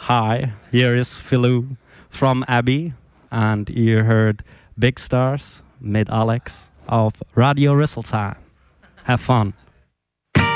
Hi, here is Philou from Abbey, and you heard Big Stars, Mid Alex of Radio Risseltime. Have fun.